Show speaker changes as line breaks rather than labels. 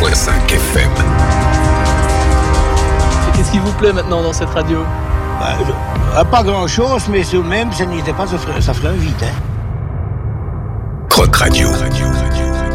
106.5 FM.
Et qu'est-ce qui vous plaît maintenant dans cette radio ?
Pas grand-chose, mais tout de même, ça n'y était pas, ça ferait un vide.
Croc Radio.